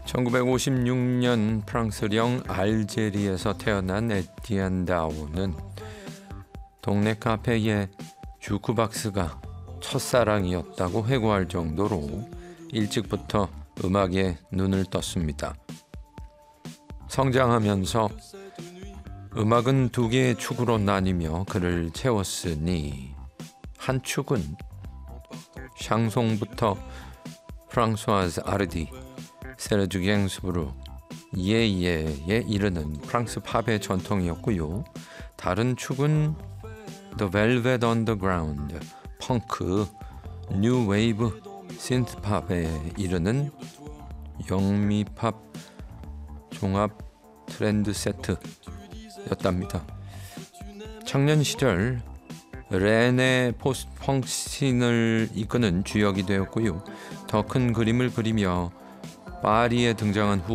1956년 프랑스령 알제리에서 태어난 에티enne 다오는 동네 카페의 주크박스가 첫사랑이었다고 회고할 정도로 일찍부터 음악에 눈을 떴습니다. 성장하면서 음악은 두 개의 축으로 나뉘며 그를 채웠으니 한 축은 샹송부터 프랑소아즈 아르디, 세르주 갱스부르, 예예에 이르는 프랑스 팝의 전통이었고요. 다른 축은 The Velvet Underground, 펑크, 뉴 웨이브, 신트팝에 이르는 영미팝 종합 트렌드 세트였답니다. 청년 시절 렌의 포스트 펑크 씬을 이끄는 주역이 되었고요. 더 큰 그림을 그리며 파리에 등장한 후